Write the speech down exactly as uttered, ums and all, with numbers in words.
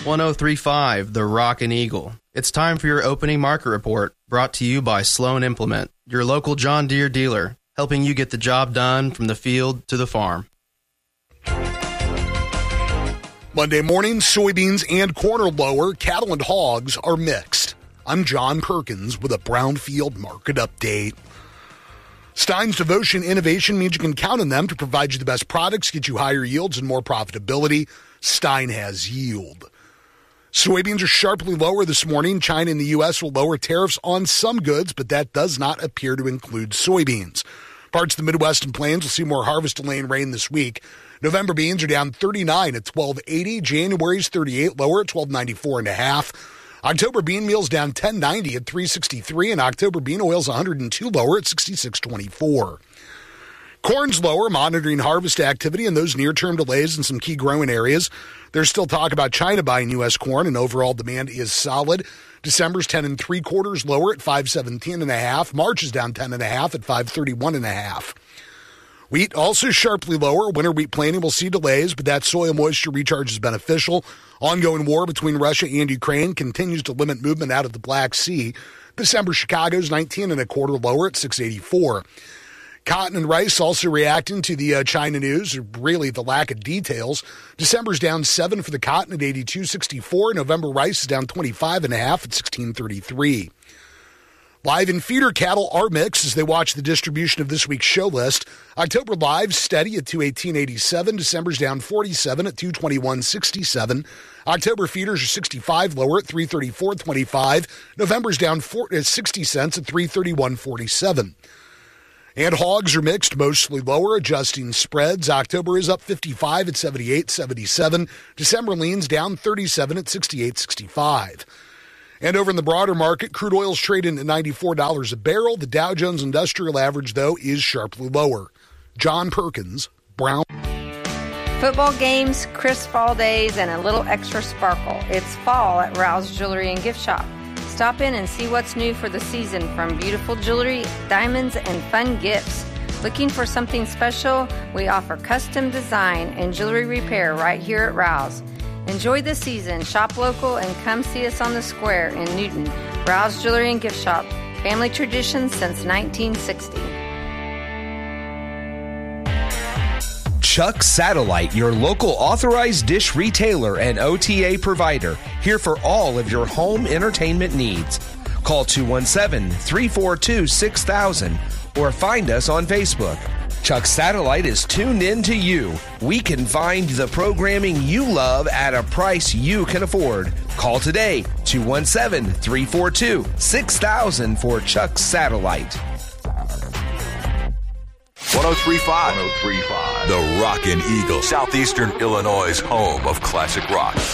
one oh three point five, The Rockin' Eagle. It's time for your opening market report, brought to you by Sloan Implement, your local John Deere dealer, helping you get the job done from the field to the farm. Monday morning, soybeans and corn are lower. Cattle and hogs are mixed. I'm John Perkins with a Brownfield market update. Stein's Devotion Innovation means you can count on them to provide you the best products, get you higher yields and more profitability. Stein has yield. Soybeans are sharply lower this morning. China and the U S will lower tariffs on some goods, but that does not appear to include soybeans. Parts of the Midwest and Plains will see more harvest delay and rain this week. November beans are down thirty-nine at twelve eighty. January's thirty-eight lower at twelve ninety-four and a half. October bean meal's down ten ninety at three sixty-three, and October bean oil's one hundred two lower at sixty-six twenty-four. Corn's lower, monitoring harvest activity and those near-term delays in some key growing areas. There's still talk about China buying U S corn, and overall demand is solid. December's ten and three quarters lower at five seventeen and a half. March is down ten and a half at five thirty-one and a half. Wheat also sharply lower. Winter wheat planting will see delays, but that soil moisture recharge is beneficial. Ongoing war between Russia and Ukraine continues to limit movement out of the Black Sea. December Chicago's nineteen and a quarter lower at six eighty-four. Cotton and rice also reacting to the uh, China news, really the lack of details. December's down seven for the cotton at eighty-two sixty-four. November rice is down twenty-five and a half at sixteen thirty-three. Live and feeder cattle are mixed as they watch the distribution of this week's show list. October live steady at two eighteen eighty-seven. December's down forty-seven at two twenty-one sixty-seven. October feeders are sixty-five lower at three thirty-four twenty-five. November's down sixty cents at three thirty-one forty-seven. And hogs are mixed, mostly lower, adjusting spreads. October is up fifty-five at seventy-eight seventy-seven. December leans down thirty-seven at sixty-eight sixty-five. And over in the broader market, crude oil's trading at ninety-four dollars a barrel. The Dow Jones Industrial Average, though, is sharply lower. John Perkins, Brown. Football games, crisp fall days, and a little extra sparkle. It's fall at Rouse Jewelry and Gift Shop. Stop in and see what's new for the season, from beautiful jewelry, diamonds, and fun gifts. Looking for something special? We offer custom design and jewelry repair right here at Rouse. Enjoy the season, shop local, and come see us on the square in Newton. Rouse Jewelry and Gift Shop. Family tradition since nineteen sixty. Chuck Satellite, your local authorized dish retailer and O T A provider, here for all of your home entertainment needs. Call two one seven, three four two, six thousand or find us on Facebook. Chuck Satellite is tuned in to you. We can find the programming you love at a price you can afford. Call today, two one seven, three four two, six thousand for Chuck Satellite. one oh three point five. one oh three point five. The Rockin' Eagle. Southeastern Illinois' home of classic rock.